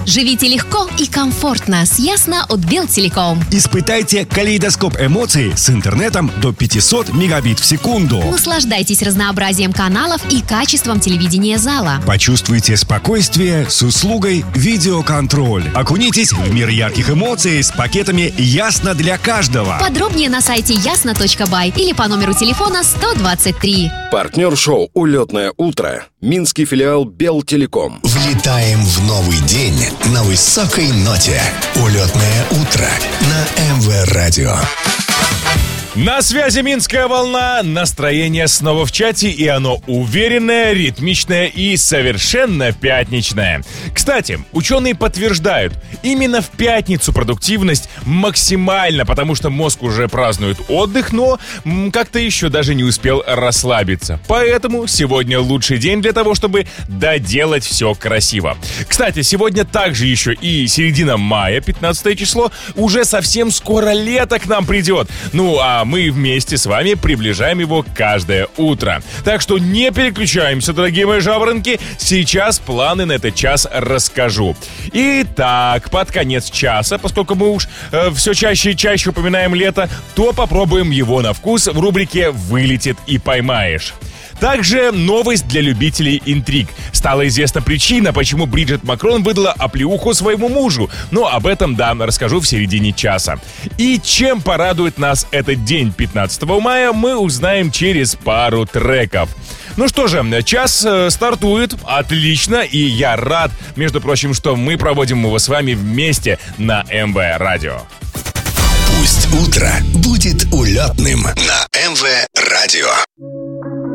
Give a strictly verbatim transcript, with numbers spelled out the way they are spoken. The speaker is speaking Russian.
Живите легко и комфортно с Ясно от Белтелеком. Испытайте калейдоскоп эмоций с интернетом до пятьсот мегабит в секунду. Наслаждайтесь разнообразием каналов и качеством телевидения зала. Почувствуйте спокойствие с услугой видеоконтроль. Окунитесь в мир ярких эмоций с пакетами «Ясно для каждого». Подробнее на сайте ясно точка бай или по номеру телефона сто двадцать три. Партнер шоу «Улетное утро» — Минский филиал Белтелеком. Влетаем в новый день на высокой ноте. «Улетное утро» на эм вэ Радио. На связи Минская волна, настроение снова в чате, и оно уверенное, ритмичное и совершенно пятничное. Кстати, ученые подтверждают, именно в пятницу продуктивность максимальна, потому что мозг уже празднует отдых, но м, как-то еще даже не успел расслабиться. Поэтому сегодня лучший день для того, чтобы доделать все красиво. Кстати, сегодня также еще и середина мая, пятнадцатое число, уже совсем скоро лето к нам придет. Ну, а мы вместе с вами приближаем его каждое утро. Так что не переключаемся, дорогие мои жаворонки. Сейчас планы на этот час расскажу. Итак, под конец часа, поскольку мы уж э, все чаще и чаще упоминаем лето, то попробуем его на вкус в рубрике «Вылетит и поймаешь». Также новость для любителей интриг. Стала известна причина, почему Бриджит Макрон выдала оплеуху своему мужу. Но об этом, да, расскажу в середине часа. И чем порадует нас этот день пятнадцатого мая, мы узнаем через пару треков. Ну что же, час э, стартует. Отлично. И я рад, между прочим, что мы проводим его с вами вместе на эм вэ Радио. Пусть утро будет улетным на эм вэ Радио.